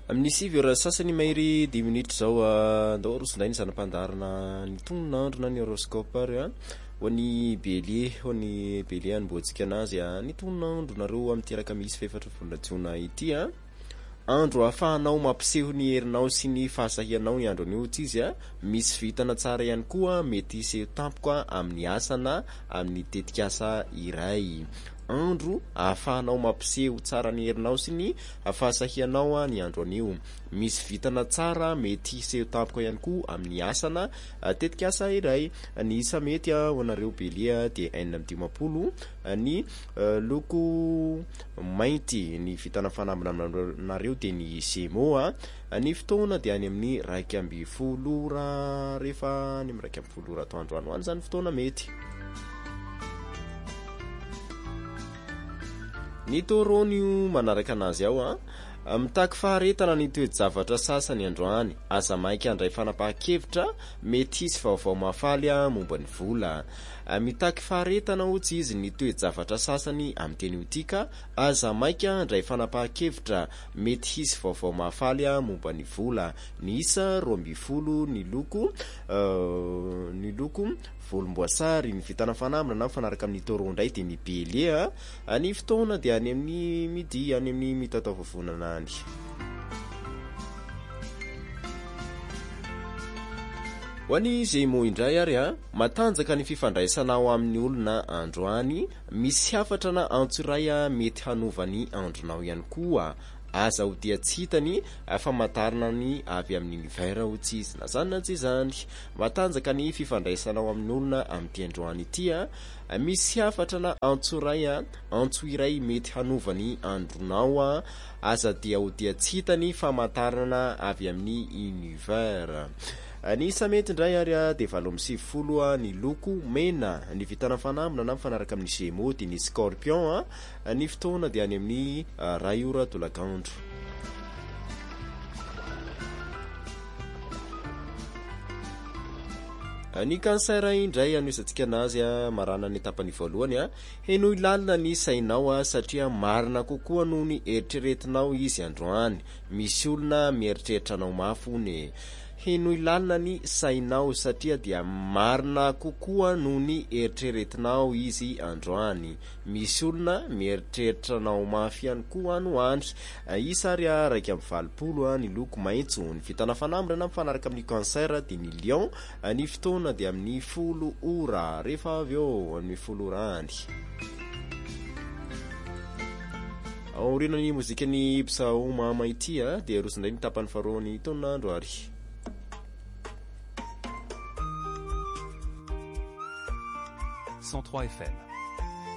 Amin'ny sivy sasany mahery 10 minutes zao andao rosinday ny zanam-pandarina ny tonon'andro na ny horoscope ary ho ny bélier an'boantsika anazy ny tonon'andro nareo amin'ny alakamisy fefatra volana jiona ity andro ahafahanao mampiseho ny herinao sy ny fahasahianao ny andro anio tsy izy misy vitana tsara ihany koa mety hiseho tampoka amin'ny asana amin'ny tetikasa iray. Andro ahafahanao mampiseho tsara ny herinao sy ny fahasahianao ny andro anio. Misy vitana tsara mety hiseho tampoka ihany koa amin'ny asana tetikasa iray. Ny isa mety ho anareo bélier dia 4:50, ny loko mainty ny vitana fanambina aminareo dia ny Gémeaux ny fotoana dia any amin'ny 2:10 rehefa ny 2:10 atoandroandro any zany fotoana mety. Ny taureau manaraka anazy ao mitaky faharetana ny toe-javatra sasany androany, aza maika andray fanapahan-kevitra mety hisy vaovao mafaly momba ny vola. Mitaky faharetana ohatsy izy ny toe-javatra sasany amin'ny teny otika, aza maika andray fanapahan-kevitra mety hisy vaovao mafaly momba ny vola. Ny isa 12 ny loko volomboasary ny vitana fanamina na mifanaraka amin'ny taureau ndray dia ny bélier ny fotoana dia any amin'ny midi any amin'ny mitatavavonana any. Ho an'ny Gémeaux indray ary matanjaka ny fifandraisanao amin'ny olona androany, misy hafatra na antso iray mety hanovany andronao ihany koa. Aza ho dia tsy hitany famantarana ny avy amin'ny univers ohatsy izy na zany na tsy zany. Matanjaka ny fifandraisanao amin'ny olona amin'ity androany ity misy hafatra na antso iray mety hanovany andronao. Aza dia ho dia tsy hitany famantarana avy amin'ny univers. Ny isa mety indray ary dia 7:20 ny loko mena ny vitana fanamina na mifanaraka amin'ny Gémeaux dia ny Scorpion ny fotoana dia any amin'ny 2:00 tolakandro. Ny cancer indray anoisantsika anazy marana ny tapany voalohany heno ilalina ny sainao satria marina kokoa noho ny eritreretinao izy androany. Misy olona mieritreritra anao mafy heno ilalina ny sainao satria dia marina kokoa noho ny eritreretinao izy androany. Misy olona mieritreritra anao mafy ihany koa andro. Isa ary 2:20 ny loko maitso ny vitana fanamina na mifanaraka amin'ny cancer dia ny lion ny fotoana dia amin'ny 10 ora rehefa avy eo amin'ny 10 ora any. Aoriana ny mozika ny psaoma ity dia rosinday ny tapany faharoa ny tonon'andro ary. 103 FM.